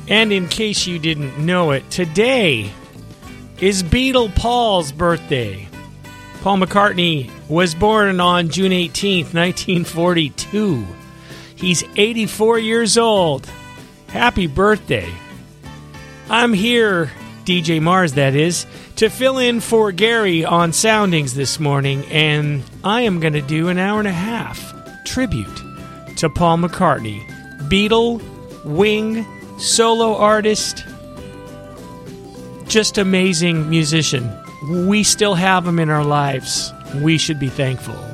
And in case you didn't know it, today is Beatle Paul's birthday. Paul McCartney was born on June 18th, 1942. He's 84 years old. Happy birthday. I'm here, DJ Mars that is, to fill in for Gary on Soundings this morning, and I am going to do an hour and a half tribute to Paul McCartney. Beatle, Wing, solo artist, just amazing musician. We still have him in our lives. We should be thankful.